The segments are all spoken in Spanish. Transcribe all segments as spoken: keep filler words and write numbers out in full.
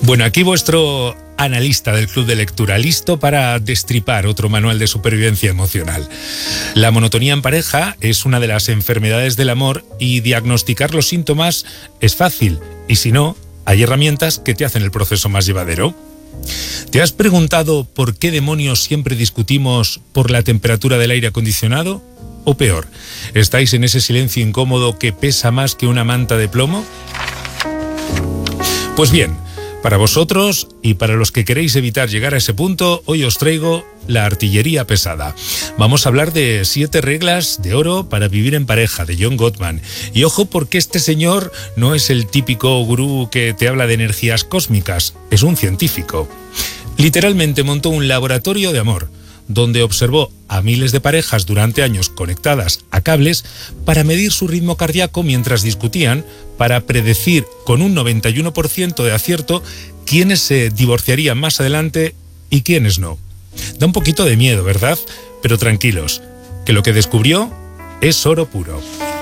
Bueno, aquí vuestro analista del Club de Lectura, listo para destripar otro manual de supervivencia emocional. La monotonía en pareja es una de las enfermedades del amor y diagnosticar los síntomas es fácil. Y si no, hay herramientas que te hacen el proceso más llevadero. ¿Te has preguntado por qué demonios siempre discutimos por la temperatura del aire acondicionado? O peor, ¿estáis en ese silencio incómodo que pesa más que una manta de plomo? Pues bien, para vosotros y para los que queréis evitar llegar a ese punto, hoy os traigo la artillería pesada. Vamos a hablar de siete reglas de oro para vivir en pareja, de John Gottman. Y ojo, porque este señor no es el típico gurú que te habla de energías cósmicas, es un científico. Literalmente montó un laboratorio de amor, donde observó a miles de parejas durante años conectadas a cables para medir su ritmo cardíaco mientras discutían, para predecir con un noventa y uno por ciento de acierto quiénes se divorciarían más adelante y quiénes no. Da un poquito de miedo, ¿verdad? Pero tranquilos, que lo que descubrió es oro puro.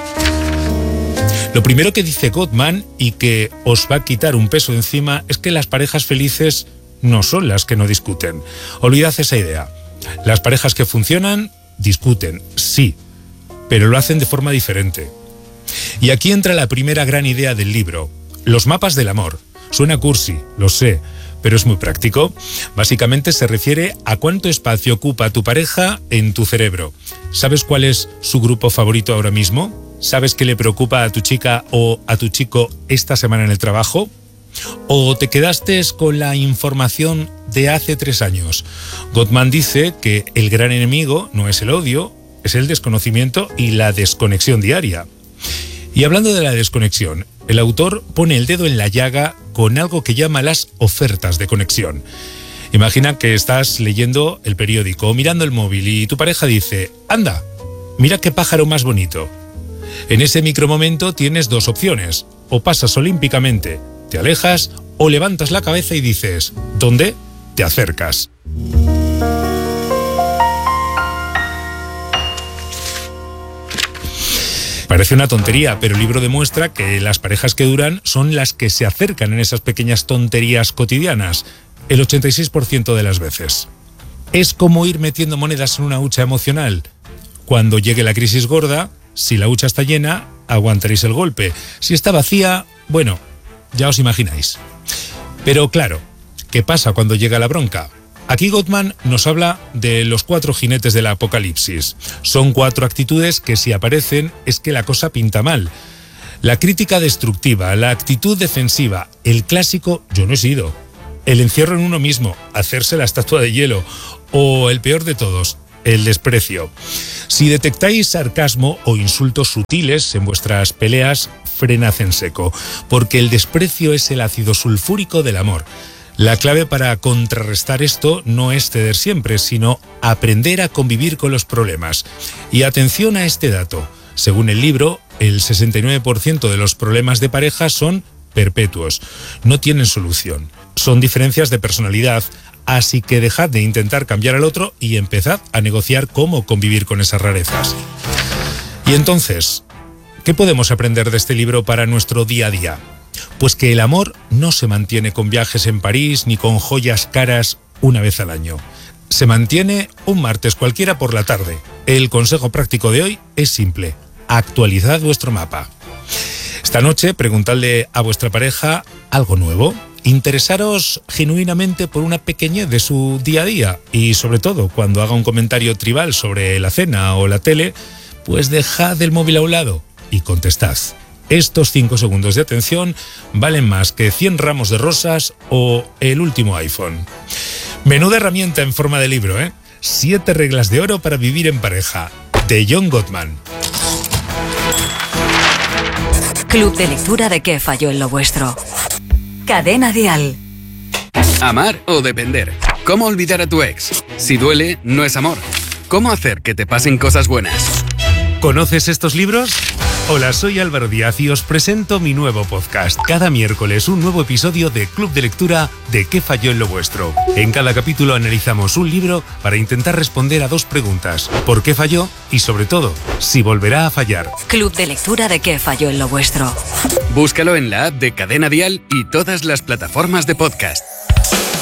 Lo primero que dice Gottman, y que os va a quitar un peso encima, es que las parejas felices no son las que no discuten. Olvidad esa idea. Las parejas que funcionan discuten, sí, pero lo hacen de forma diferente. Y aquí entra la primera gran idea del libro, los mapas del amor. Suena cursi, lo sé, pero es muy práctico. Básicamente se refiere a cuánto espacio ocupa tu pareja en tu cerebro. ¿Sabes cuál es su grupo favorito ahora mismo? ¿Sabes qué le preocupa a tu chica o a tu chico esta semana en el trabajo? ¿O te quedaste con la información de hace tres años? Gottman dice que el gran enemigo no es el odio, es el desconocimiento y la desconexión diaria. Y hablando de la desconexión, el autor pone el dedo en la llaga con algo que llama las ofertas de conexión. Imagina que estás leyendo el periódico o mirando el móvil y tu pareja dice: anda, mira qué pájaro más bonito. En ese micromomento tienes dos opciones: o pasas olímpicamente, te alejas, o levantas la cabeza y dices: ¿dónde? Te acercas. Parece una tontería, pero el libro demuestra que las parejas que duran son las que se acercan en esas pequeñas tonterías cotidianas, el ochenta y seis por ciento de las veces. Es como ir metiendo monedas en una hucha emocional. Cuando llegue la crisis gorda, si la hucha está llena, aguantaréis el golpe. Si está vacía, bueno, ya os imagináis. Pero claro, ¿qué pasa cuando llega la bronca? Aquí Gottman nos habla de los cuatro jinetes del apocalipsis. Son cuatro actitudes que, si aparecen, es que la cosa pinta mal. La crítica destructiva, la actitud defensiva, el clásico "yo no he sido", el encierro en uno mismo, hacerse la estatua de hielo, o el peor de todos, el desprecio. Si detectáis sarcasmo o insultos sutiles en vuestras peleas, frenad en seco, porque el desprecio es el ácido sulfúrico del amor. La clave para contrarrestar esto no es ceder siempre, sino aprender a convivir con los problemas. Y atención a este dato. Según el libro, el sesenta y nueve por ciento de los problemas de pareja son perpetuos. No tienen solución. Son diferencias de personalidad. Así que dejad de intentar cambiar al otro y empezad a negociar cómo convivir con esas rarezas. Y entonces, ¿qué podemos aprender de este libro para nuestro día a día? Pues que el amor no se mantiene con viajes en París ni con joyas caras una vez al año. Se mantiene un martes cualquiera por la tarde. El consejo práctico de hoy es simple: actualizad vuestro mapa. Esta noche preguntadle a vuestra pareja algo nuevo. Interesaros genuinamente por una pequeñez de su día a día y, sobre todo, cuando haga un comentario tribal sobre la cena o la tele, pues dejad el móvil a un lado y contestad. Estos cinco segundos de atención valen más que cien ramos de rosas o el último iPhone. Menuda herramienta en forma de libro, ¿eh? Siete reglas de oro para vivir en pareja, de John Gottman. Club de lectura de ¿Qué falló en lo vuestro? Cadena Dial. Amar o depender. ¿Cómo olvidar a tu ex? Si duele, no es amor. ¿Cómo hacer que te pasen cosas buenas? ¿Conoces estos libros? Hola, soy Álvaro Díaz y os presento mi nuevo podcast. Cada miércoles un nuevo episodio de Club de Lectura de ¿Qué falló en lo vuestro? En cada capítulo analizamos un libro para intentar responder a dos preguntas. ¿Por qué falló? Y sobre todo, si volverá a fallar. Club de Lectura de ¿Qué falló en lo vuestro? Búscalo en la app de Cadena Dial y todas las plataformas de podcast.